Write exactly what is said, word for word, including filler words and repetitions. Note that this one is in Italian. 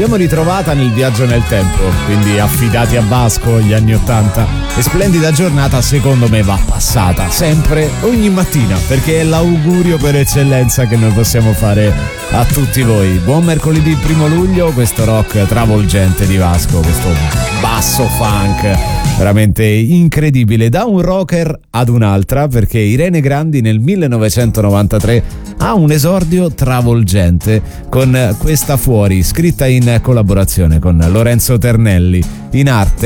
l'abbiamo ritrovata nel viaggio nel tempo, quindi affidati a Vasco gli anni ottanta. E splendida giornata secondo me va passata sempre, ogni mattina, perché è l'augurio per eccellenza che noi possiamo fare a tutti voi. Buon mercoledì primo luglio, questo rock travolgente di Vasco, questo basso funk veramente incredibile, da un rocker ad un'altra, perché Irene Grandi nel millenovecentonovantatré ha un esordio travolgente con questa Fuori, scritta in collaborazione con Lorenzo Ternelli, in arte